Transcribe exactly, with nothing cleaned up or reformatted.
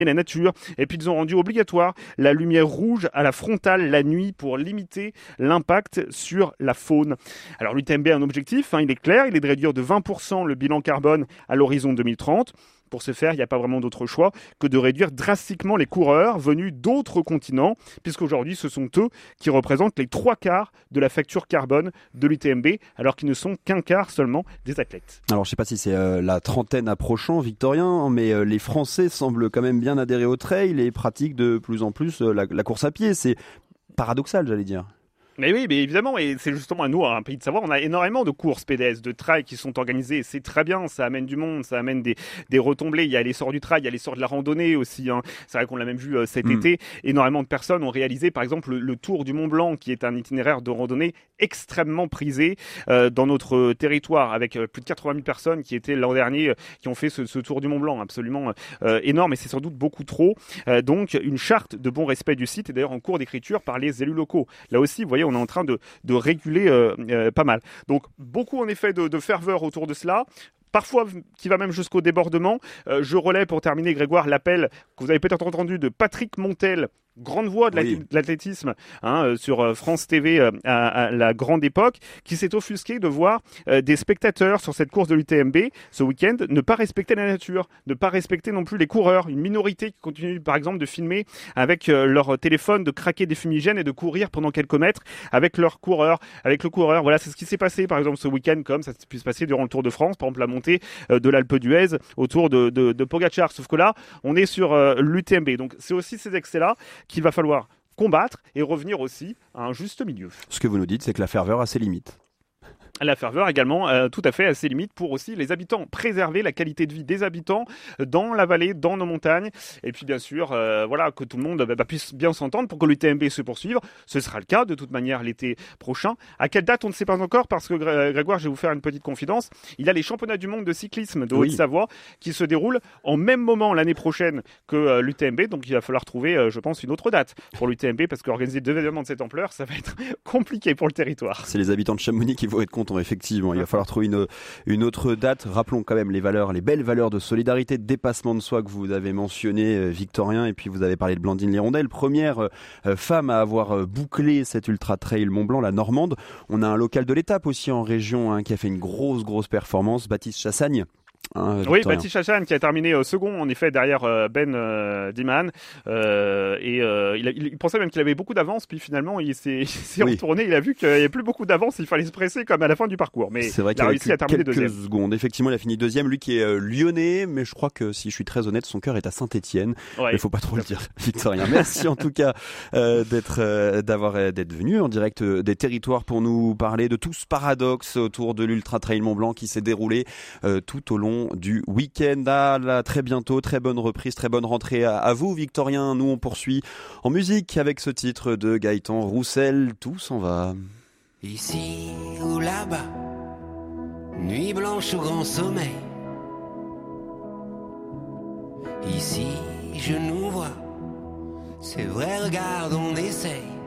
la nature. Et puis ils ont rendu obligatoire la lumière rouge à la frontale la nuit pour limiter l'impact sur la faune. Alors l'U T M B a un objectif, hein, il est clair, il est de réduire de vingt pour cent le bilan carbone à l'horizon deux mille trente. Pour ce faire, il n'y a pas vraiment d'autre choix que de réduire drastiquement les coureurs venus d'autres continents, puisqu'aujourd'hui, ce sont eux qui représentent les trois quarts de la facture carbone de l'U T M B, alors qu'ils ne sont qu'un quart seulement des athlètes. Alors, je ne sais pas si c'est euh, la trentaine approchant, Victorien, mais euh, les Français semblent quand même bien adhérer au trail et pratiquent de plus en plus euh, la, la course à pied. C'est paradoxal, j'allais dire. Mais oui, mais évidemment, et c'est justement à nous, un pays de savoir, on a énormément de courses pédestres, de trails qui sont organisées, c'est très bien, ça amène du monde, ça amène des, des retombées, il y a l'essor du trail, il y a l'essor de la randonnée aussi, hein. C'est vrai qu'on l'a même vu euh, cet mmh. été, énormément de personnes ont réalisé par exemple le, le Tour du Mont Blanc, qui est un itinéraire de randonnée extrêmement prisé euh, dans notre territoire, avec euh, plus de quatre-vingt mille personnes qui étaient l'an dernier, euh, qui ont fait ce, ce Tour du Mont Blanc, absolument euh, énorme, et c'est sans doute beaucoup trop, euh, donc une charte de bon respect du site est d'ailleurs en cours d'écriture par les élus locaux. Là aussi, vous voyez, on est en train de, de réguler euh, euh, pas mal. Donc, beaucoup en effet de, de ferveur autour de cela. Parfois qui va même jusqu'au débordement. Euh, je relais pour terminer, Grégoire, l'appel que vous avez peut-être entendu de Patrick Montel, grande voix de, oui. de l'athlétisme hein, euh, sur France T V euh, à, à la grande époque, qui s'est offusqué de voir euh, des spectateurs sur cette course de l'U T M B ce week-end ne pas respecter la nature, ne pas respecter non plus les coureurs. Une minorité qui continue par exemple de filmer avec euh, leur téléphone, de craquer des fumigènes et de courir pendant quelques mètres avec leur coureur, avec le coureur. Voilà, c'est ce qui s'est passé par exemple ce week-end, comme ça pu se passer durant le Tour de France, par exemple la montée euh, de l'Alpe d'Huez autour de, de, de Pogacar. Sauf que là, on est sur euh, l'U T M B. Donc c'est aussi ces excès-là qu'il va falloir combattre et revenir aussi à un juste milieu. Ce que vous nous dites, c'est que la ferveur a ses limites. La ferveur également, euh, tout à fait à ses limites pour aussi les habitants. Préserver la qualité de vie des habitants dans la vallée, dans nos montagnes. Et puis bien sûr, euh, voilà, que tout le monde bah, puisse bien s'entendre pour que l'U T M B se poursuive. Ce sera le cas de toute manière l'été prochain. À quelle date, on ne sait pas encore parce que Grégoire, je vais vous faire une petite confidence. Il y a les championnats du monde de cyclisme de Haute-Savoie oui. qui se déroulent en même moment l'année prochaine que euh, l'U T M B. Donc il va falloir trouver, euh, je pense, une autre date pour l'U T M B parce qu'organiser deux événements de cette ampleur, ça va être compliqué pour le territoire. C'est les habitants de Chamonix qui vont être contents, effectivement. Il va falloir trouver une, une autre date. Rappelons quand même les valeurs, les belles valeurs de solidarité, de dépassement de soi que vous avez mentionné, euh, Victorien, et puis vous avez parlé de Blandine Lirondelle, première euh, femme à avoir euh, bouclé cet ultra trail Mont Blanc, la Normande. On a un local de l'étape aussi en région hein, qui a fait une grosse grosse performance, Baptiste Chassagne. Hein, oui, Baptiste Chassagne qui a terminé euh, second en effet derrière euh, Ben euh, Diman euh, et euh, il, a, il, il pensait même qu'il avait beaucoup d'avance puis finalement il s'est, il s'est oui. retourné, il a vu qu'il n'y avait plus beaucoup d'avance, il fallait se presser comme à la fin du parcours, mais c'est vrai il a réussi à terminer deuxième. Quelques secondes, effectivement il a fini deuxième, lui qui est euh, lyonnais, mais je crois que si je suis très honnête, son cœur est à Saint-Étienne, ouais, il ne faut pas trop le dire, Victorien. Merci en tout cas euh, d'être, euh, d'avoir, euh, d'être venu en direct euh, des territoires pour nous parler de tout ce paradoxe autour de l'Ultra Trail Mont Blanc qui s'est déroulé euh, tout au long du week-end. À là, très bientôt, très bonne reprise, très bonne rentrée à, à vous, Victorien. Nous, on poursuit en musique avec ce titre de Gaëtan Roussel, Tout s'en va. Ici ou là-bas, nuit blanche ou grand sommeil. Ici, je nous vois, c'est vrai, regarde, on essaye.